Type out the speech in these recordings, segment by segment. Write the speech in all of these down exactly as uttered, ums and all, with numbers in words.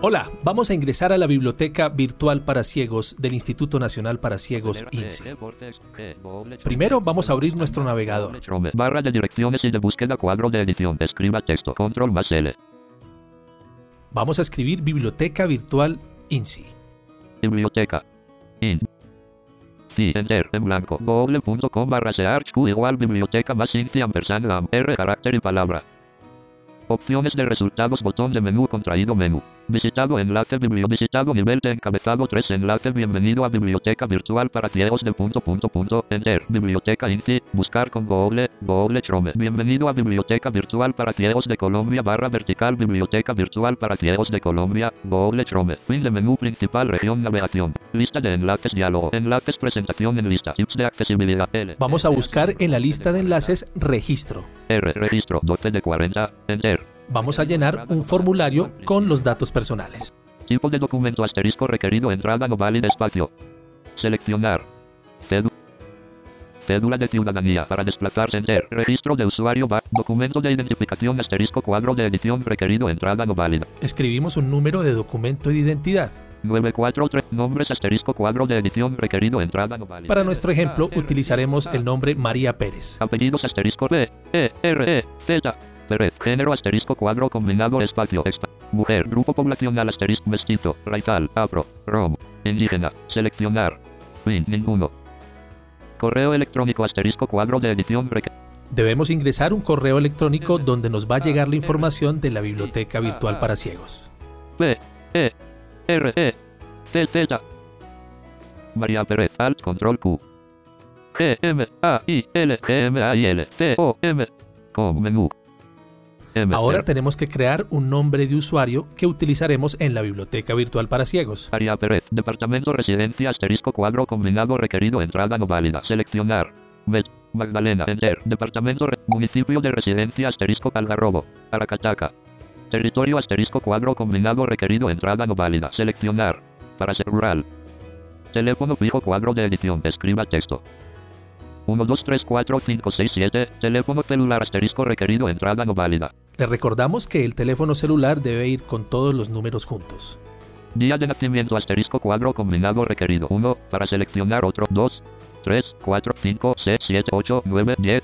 Hola, vamos a ingresar a la Biblioteca Virtual para Ciegos del Instituto Nacional para Ciegos I N S E. Primero vamos a abrir nuestro navegador. Barra de direcciones y de búsqueda, cuadro de edición. Escriba texto, control más L. Vamos a escribir Biblioteca Virtual I N S E. Biblioteca. In. Sí, enter, en blanco. Google.com barra search Q igual biblioteca más I N S E ampersand lam. R carácter y palabra. Opciones de resultados, botón de menú contraído menú. Visitado enlace biblio visitado nivel de encabezado tres enlace bienvenido a Biblioteca Virtual para Ciegos de punto punto punto enter Biblioteca I N S E buscar con Google Google Chrome bienvenido a Biblioteca Virtual para Ciegos de Colombia barra vertical Biblioteca Virtual para Ciegos de Colombia Google Chrome fin de menú principal región navegación lista de enlaces diálogo enlaces presentación en lista tips de accesibilidad L. Vamos a buscar en la lista de enlaces registro. R registro doce de cuarenta enter. Vamos a llenar un formulario con los datos personales. Tipo de documento asterisco requerido entrada no válida espacio. Seleccionar. Cédula. Cédula de ciudadanía para desplazarse enter. Registro de usuario bar. Documento de identificación asterisco cuadro de edición requerido entrada no válida. Escribimos un número de documento de identidad. nueve cuatro tres nombres asterisco cuadro de edición requerido entrada no válida. Para nuestro ejemplo utilizaremos el nombre María Pérez. Apellidos asterisco P, E, R, E, Z. Pérez, género asterisco cuadro combinado espacio expa, mujer, grupo poblacional asterisco mestizo, raizal, afro, rom, indígena, seleccionar, fin, ninguno. Correo electrónico asterisco cuadro de edición requ Debemos ingresar un correo electrónico donde nos va a llegar la información de la Biblioteca Virtual para Ciegos. P, E, R, E, C, Z. María Pérez, alt, control Q. G, M, A, I, L, G, M, A, I, L, C, O, M. Com, menú. Ahora tenemos que crear un nombre de usuario que utilizaremos en la Biblioteca Virtual para Ciegos. María Pérez, departamento residencia asterisco cuadro combinado requerido entrada no válida. Seleccionar. Met, Magdalena, enter. Departamento, re, municipio de residencia asterisco Algarrobo, Aracataca. Territorio asterisco cuadro combinado requerido entrada no válida. Seleccionar. Para ser rural. Teléfono fijo cuadro de edición. Escriba texto. uno, dos, tres, cuatro, cinco, seis, siete. Teléfono celular asterisco requerido entrada no válida. Le recordamos que el teléfono celular debe ir con todos los números juntos. Día de nacimiento asterisco cuadro combinado requerido uno. Para seleccionar otro. dos, tres, cuatro, cinco, seis, siete, ocho, nueve, diez.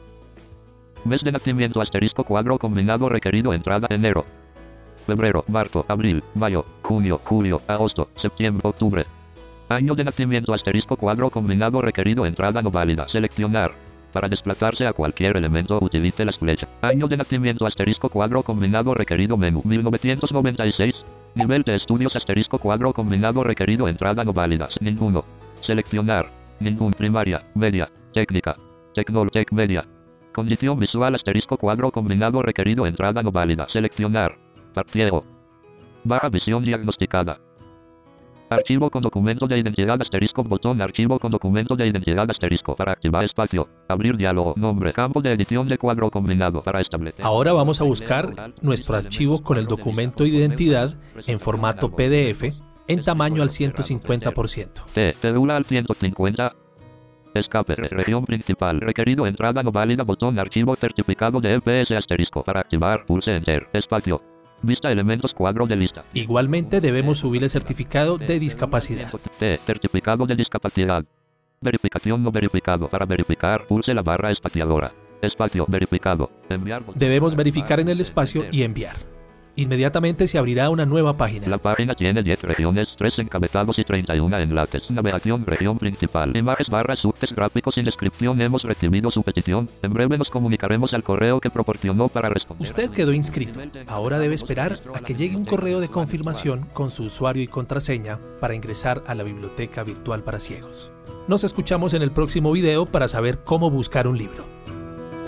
Mes de nacimiento asterisco cuadro combinado requerido entrada enero. Febrero, marzo, abril, mayo, junio, julio, agosto, septiembre, octubre. Año de nacimiento asterisco cuadro combinado requerido entrada no válida. Seleccionar. Para desplazarse a cualquier elemento utilice las flechas. Año de nacimiento asterisco cuadro combinado requerido menú. mil novecientos noventa y seis. Nivel de estudios asterisco cuadro combinado requerido entrada no válida. Ninguno. Seleccionar. Ningún primaria, media, técnica. Tecnoltec media. Condición visual asterisco cuadro combinado requerido entrada no válida. Seleccionar. Parciego. Baja visión diagnosticada. Archivo con documento de identidad asterisco botón archivo con documento de identidad asterisco para activar espacio. Abrir diálogo. Nombre. Campo de edición de cuadro combinado para establecer. Ahora vamos a buscar nuestro archivo con el documento de identidad en formato P D F en tamaño al ciento cincuenta por ciento. C. Cédula al ciento cincuenta. Escape. Región principal. Requerido entrada no válida. Botón archivo certificado de E P S asterisco para activar. Pulse enter. Espacio. Vista elementos cuadro de lista. Igualmente debemos subir el certificado de discapacidad. C. Certificado de discapacidad. Verificación no verificado. Para verificar, pulse la barra espaciadora. Espacio verificado. Enviar. Debemos verificar en el espacio y enviar. Inmediatamente se abrirá una nueva página. La página tiene diez regiones, tres encabezados y treinta y uno enlaces. Navegación, región principal. Imágenes barras subtes gráficos sin descripción. Hemos recibido su petición. En breve nos comunicaremos al correo que proporcionó para responder. Usted quedó inscrito. Ahora debe esperar a que llegue un correo de confirmación con su usuario y contraseña para ingresar a la Biblioteca Virtual para Ciegos. Nos escuchamos en el próximo video para saber cómo buscar un libro.